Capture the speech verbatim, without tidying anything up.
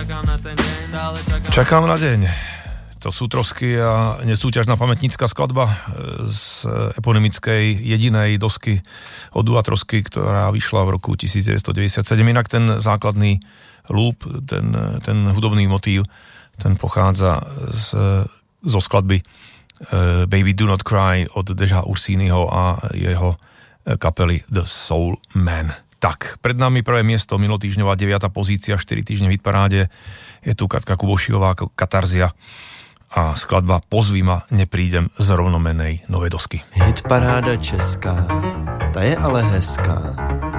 Čakám na deň. To sú Trosky a nesúťažná pamätnícka skladba z eponymickej jedinej dosky od Dua Trosky, ktorá vyšla v roku devätnásťstodeväťdesiatsedem. Inak ten základný loop, ten, ten hudobný motív, ten pochádza z, zo skladby Baby Do Not Cry od Deža Ursiniho a jeho kapely The Soul Man. Tak, pred nami prvé miesto, minulotýždňová deviata pozícia, štyri týždne v hitparáde. Je tu Katka Kubošiová ako Katarzia a skladba Pozvi ma, neprídem z rovnomennej novej dosky. Hitparáda česká, ta je ale hezká.